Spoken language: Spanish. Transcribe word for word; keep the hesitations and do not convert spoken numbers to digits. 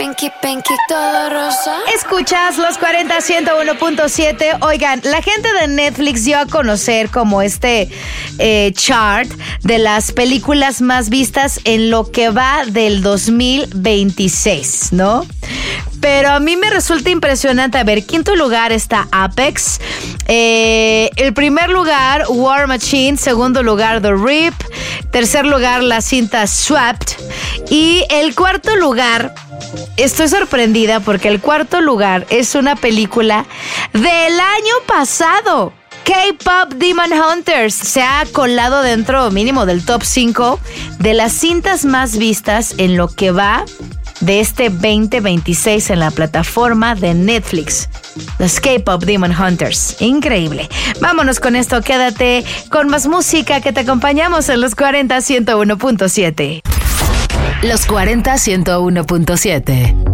Pinky, pinky, todo rosa. Escuchas los cuarenta ciento uno punto siete. Oigan, la gente de Netflix dio a conocer como este eh, chart de las películas más vistas en lo que va del dos mil veintiséis, ¿no? Pero a mí me resulta impresionante. A ver, quinto lugar está Apex. Eh, el primer lugar, War Machine. Segundo lugar, The Rip. Tercer lugar, la cinta Swapped. Y el cuarto lugar, estoy sorprendida porque el cuarto lugar es una película del año pasado. K-Pop Demon Hunters se ha colado dentro mínimo del top cinco de las cintas más vistas en lo que va de este veinte veintiséis en la plataforma de Netflix. Los K-Pop Demon Hunters. Increíble. Vámonos con esto. Quédate con más música, que te acompañamos en los cuarenta ciento uno punto siete. Los cuarenta ciento uno punto siete.